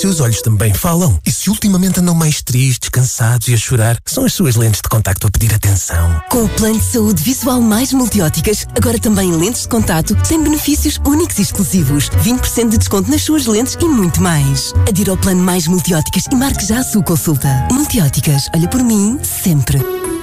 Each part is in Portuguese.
seus olhos também falam. E se ultimamente andam mais tristes, cansados e a chorar, são as suas lentes de contacto a pedir atenção. Com o plano de saúde visual mais multióticas, agora também lentes de contato, tem benefícios únicos e exclusivos. 20% de desconto nas suas lentes e muito mais. Adira ao plano mais multióticas e marque já a sua consulta. Multióticas, olha por mim, sempre.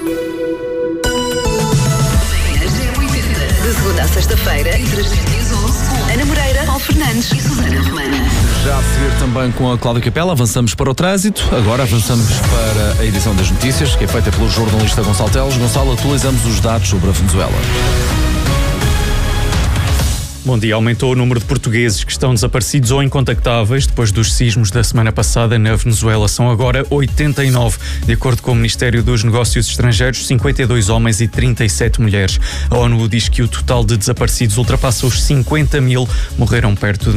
De segunda a sexta-feira, entre as 10 e as 11, com Ana Moreira, Paulo Fernandes e Susana Romana. Já a seguir também com a Cláudia Capela, avançamos para o trânsito. Agora avançamos para a edição das notícias, que é feita pelo jornalista Gonçalo Teles. Gonçalo, atualizamos os dados sobre a Venezuela. Bom dia. Aumentou o número de portugueses que estão desaparecidos ou incontactáveis depois dos sismos da semana passada na Venezuela. São agora 89. De acordo com o Ministério dos Negócios Estrangeiros, 52 homens e 37 mulheres. A ONU diz que o total de desaparecidos ultrapassa os 50 mil. Morreram perto de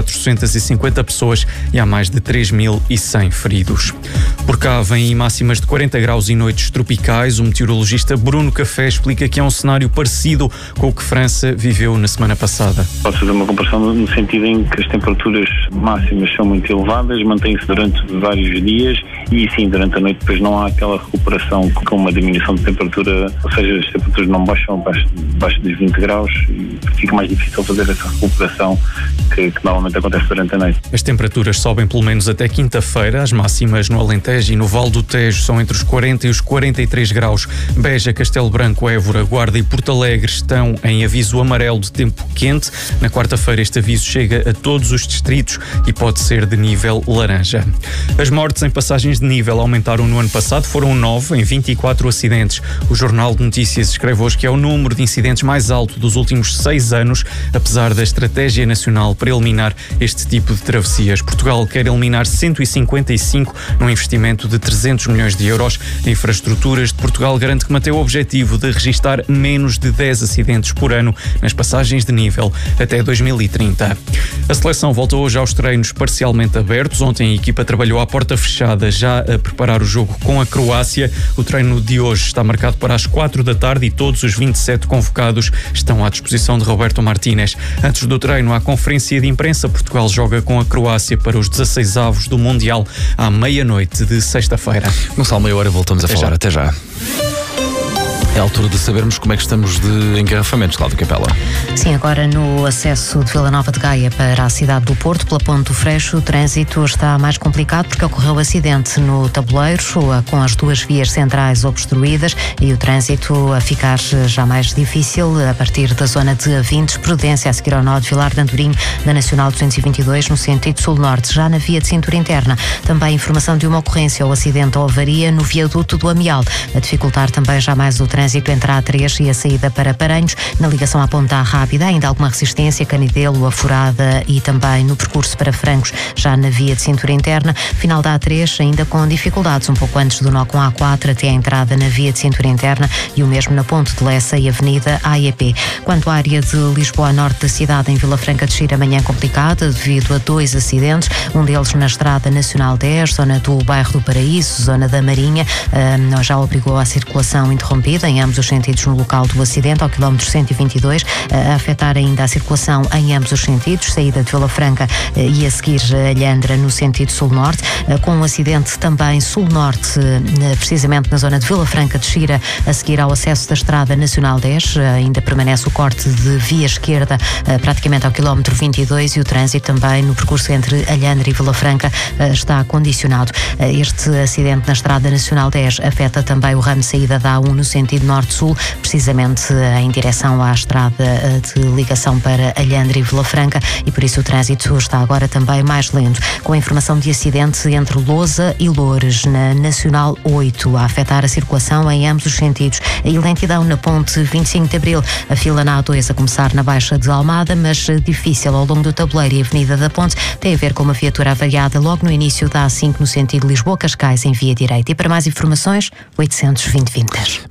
1.450 pessoas e há mais de 3.100 feridos. Por cá vêm máximas de 40 graus e noites tropicais. O meteorologista Bruno Café explica que é um cenário parecido com o que França viveu na semana passada. Posso fazer uma comparação no sentido em que as temperaturas máximas são muito elevadas, mantêm-se durante vários dias e sim, durante a noite depois não há aquela recuperação com uma diminuição de temperatura, ou seja, as temperaturas não baixam abaixo dos 20 graus e fica mais difícil fazer essa recuperação que normalmente acontece durante a noite. As temperaturas sobem pelo menos até quinta-feira. As máximas no Alentejo e no Vale do Tejo são entre os 40 e os 43 graus. Beja, Castelo Branco, Évora, Guarda e Porto Alegre estão em aviso amarelo de tempo quente. Na quarta-feira este aviso chega a todos os distritos e pode ser de nível laranja. As mortes em passagens de nível aumentaram no ano passado, foram 9 em 24 acidentes. O Jornal de Notícias escreve hoje que é o número de incidentes mais alto dos últimos 6 anos, apesar da Estratégia Nacional para eliminar este tipo de travessias. Portugal quer eliminar 155 num investimento de 300 milhões de euros. A Infraestruturas de Portugal garante que mantém o objetivo de registar menos de 10 acidentes por ano nas passagens de nível até 2030. A seleção volta hoje aos treinos parcialmente abertos. Ontem a equipa trabalhou à porta fechada já a preparar o jogo com a Croácia. O treino de hoje está marcado para as 4 da tarde e todos os 27 convocados estão à disposição de Roberto Martínez. Antes do treino, há conferência de imprensa. Portugal joga com a Croácia para os 16avos do Mundial à meia-noite de sexta-feira. Gonçalo, meia hora voltamos a falar. Até já. É a altura de sabermos como é que estamos de engarrafamentos, Cláudia Capela. Sim, agora no acesso de Vila Nova de Gaia para a cidade do Porto, pela Ponte do Freixo, o trânsito está mais complicado porque ocorreu acidente no tabuleiro, com as duas vias centrais obstruídas e o trânsito a ficar já mais difícil a partir da zona de Avintes, Prudência, a seguir ao nó de Vilar de Andorinho, da Nacional 222, no sentido sul-norte, já na via de cintura interna. Também informação de uma ocorrência ou acidente ou avaria no viaduto do Amial, a dificultar também já mais o trânsito entre a A3 e a saída para Paranhos, na ligação à Ponta Rápida, ainda alguma resistência, Canidelo, Aforada e também no percurso para Francos, já na via de cintura interna, final da A3 ainda com dificuldades, um pouco antes do nó com a A4 até a entrada na via de cintura interna e o mesmo na Ponte de Lessa e Avenida AEP. Quanto à área de Lisboa a norte da cidade, em Vila Franca de Xira, amanhã complicada devido a 2 acidentes, um deles na Estrada Nacional 10, zona do bairro do Paraíso, zona da Marinha, já obrigou à circulação interrompida em ambos os sentidos no local do acidente, ao quilómetro 122, a afetar ainda a circulação em ambos os sentidos, saída de Vila Franca e a seguir a Lhandra no sentido sul-norte, com um acidente também sul-norte, precisamente na zona de Vila Franca de Xira, a seguir ao acesso da Estrada Nacional 10, ainda permanece o corte de via esquerda praticamente ao quilómetro 22 e o trânsito também no percurso entre a Lhandra e Vila Franca está condicionado. Este acidente na Estrada Nacional 10 afeta também o ramo de saída da A1 no sentido norte-sul, precisamente em direção à estrada de ligação para Alhandra e Vila Franca, e por isso o trânsito está agora também mais lento, com a informação de acidente entre Lousa e Loures, na Nacional 8, a afetar a circulação em ambos os sentidos, e lentidão na ponte 25 de Abril, a fila na A2 a começar na Baixa de Almada, mas difícil ao longo do tabuleiro, e a Avenida da Ponte tem a ver com uma viatura avariada logo no início da A5 no sentido Lisboa-Cascais em via direita. E para mais informações, 820 20. Meia hora e voltamos.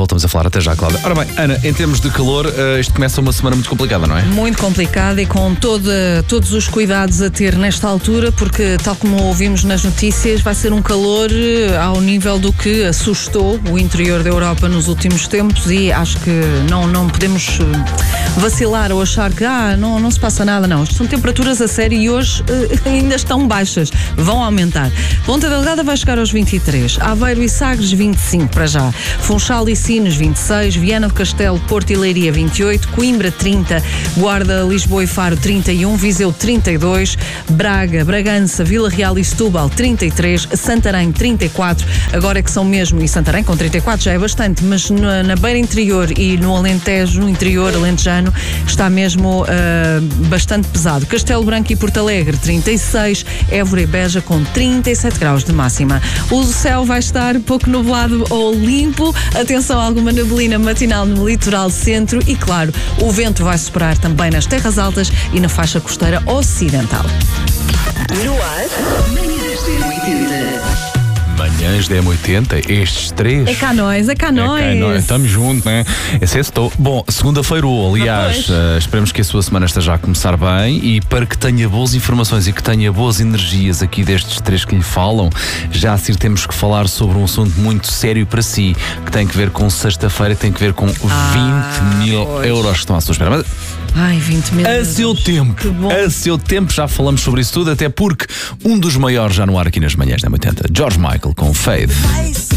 voltamos a falar. Até já, Cláudia. Ora bem, Ana, em termos de calor, isto começa uma semana muito complicada, não é? Muito complicada e com todos os cuidados a ter nesta altura, porque, tal como ouvimos nas notícias, vai ser um calor ao nível do que assustou o interior da Europa nos últimos tempos, e acho que não podemos vacilar ou achar que não se passa nada, não. Isto são temperaturas a sério e hoje ainda estão baixas, vão aumentar. Ponta Delgada vai chegar aos 23, Aveiro e Sagres 25 para já, Funchal e Sines 26, Viana do Castelo, Porto e Leiria 28, Coimbra 30, Guarda, Lisboa e Faro 31, Viseu 32, Braga, Bragança, Vila Real e Setúbal 33, Santarém 34, agora é que são mesmo, e Santarém com 34 já é bastante, mas na beira interior e no Alentejo, no interior alentejano, está mesmo bastante pesado. Castelo Branco e Porto Alegre 36, Évora e Beja com 37 graus de máxima. O céu vai estar pouco nublado ou limpo, atenção a alguma neblina matinal no litoral centro e, claro, o vento vai soprar também nas terras altas e na faixa costeira ocidental. No ar, manhãs da 80. Manhãs da M80, estes três. É cá nós. Estamos juntos, né? É sextou. Bom, segunda-feira, aliás, esperemos que a sua semana esteja a começar bem, e para que tenha boas informações e que tenha boas energias aqui destes três que lhe falam, já a seguir temos que falar sobre um assunto muito sério para si, que tem que ver com sexta-feira, tem que ver com 20 mil euros que estão à sua espera. Mas, 20 mil euros. A seu tempo já falamos sobre isso tudo, até porque um dos maiores já no ar aqui nas manhãs da M80, George Michael com Faith.